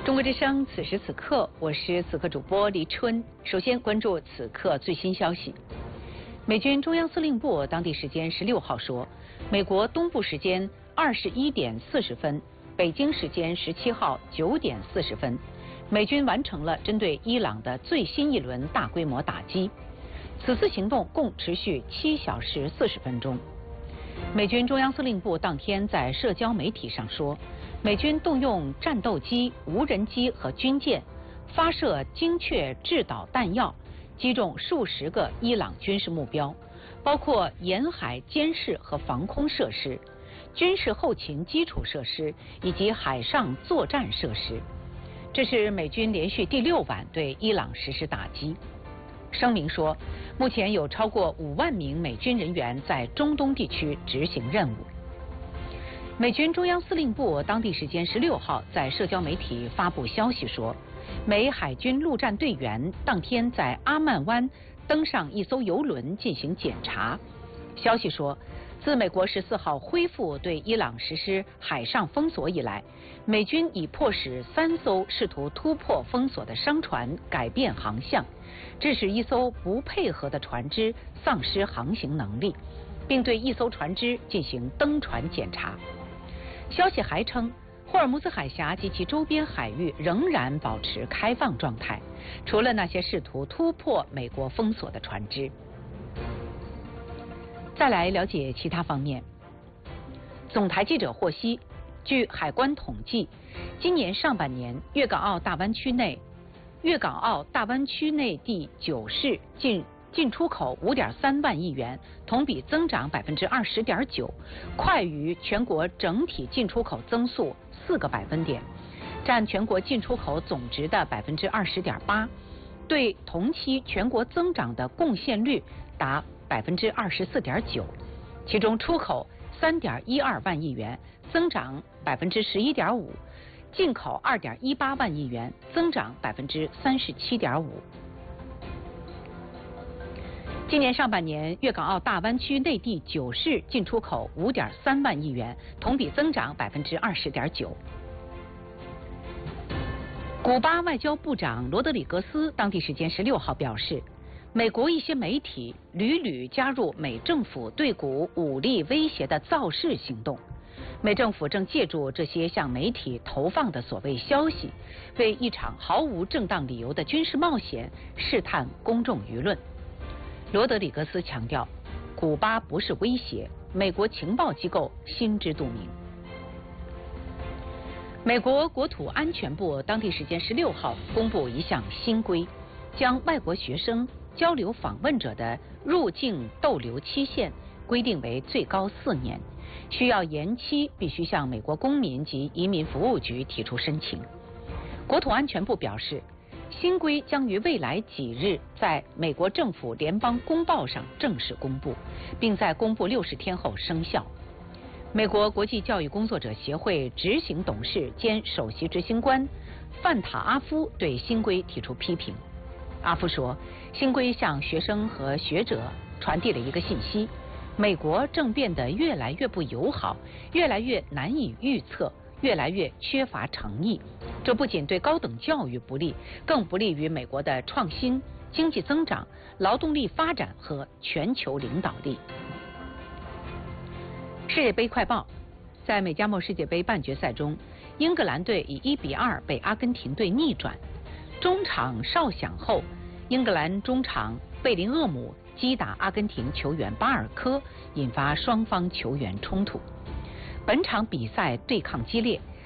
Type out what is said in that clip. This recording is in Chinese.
中国之声，此时此刻，我是此刻主播黎春。首先关注此刻最新消息。美军中央司令部当地时间16号说，美国东部时间21点40分，北京时间17号9点40分，美军完成了针对伊朗的最新一轮大规模打击。此次行动共持续7小时40分钟。美军中央司令部当天在社交媒体上说，美军动用战斗机、无人机和军舰，发射精确制导弹药，击中数十个伊朗军事目标，包括沿海监视和防空设施、军事后勤基础设施以及海上作战设施。这是美军连续第6晚对伊朗实施打击。声明说，目前有超过5万名美军人员在中东地区执行任务。美军中央司令部当地时间16号在社交媒体发布消息说，美海军陆战队员当天在阿曼湾登上一艘油轮进行检查。消息说，自美国14号恢复对伊朗实施海上封锁以来，美军已迫使3艘试图突破封锁的商船改变航向，致使一艘不配合的船只丧失航行能力，并对一艘船只进行登船检查。消息还称，霍尔木兹海峡及其周边海域仍然保持开放状态，除了那些试图突破美国封锁的船只。再来了解其他方面。总台记者获悉，据海关统计，今年上半年粤港澳大湾区内第9市进出口5.3万亿元，同比增长20.9%，快于全国整体进出口增速4个百分点，占全国进出口总值的20.8%，对同期全国增长的贡献率达24.9%。其中出口3.12万亿元，增长11.5%，进口2.18万亿元，增长37.5%。今年上半年，粤港澳大湾区内地9市进出口5.3万亿元，同比增长20.9%。古巴外交部长罗德里格斯当地时间16号表示，美国一些媒体屡屡加入美政府对古武力威胁的造势行动，美政府正借助这些向媒体投放的所谓消息，为一场毫无正当理由的军事冒险试探公众舆论。罗德里格斯强调，古巴不是威胁，美国情报机构心知肚明。美国国土安全部当地时间16号公布一项新规，将外国学生交流访问者的入境逗留期限规定为最高4年，需要延期必须向美国公民及移民服务局提出申请。国土安全部表示，新规将于未来几日在美国政府联邦公报上正式公布，并在公布60天后生效。美国国际教育工作者协会执行董事兼首席执行官范塔阿夫对新规提出批评。阿夫说，新规向学生和学者传递了一个信息：美国正变得越来越不友好，越来越难以预测，越来越缺乏诚意。这不仅对高等教育不利，更不利于美国的创新、经济增长、劳动力发展和全球领导力。世界杯快报：在美加墨世界杯半决赛中，英格兰队以1-2被阿根廷队逆转。中场哨响后，英格兰中场贝林厄姆击打阿根廷球员巴尔科，引发双方球员冲突。本场比赛对抗激烈，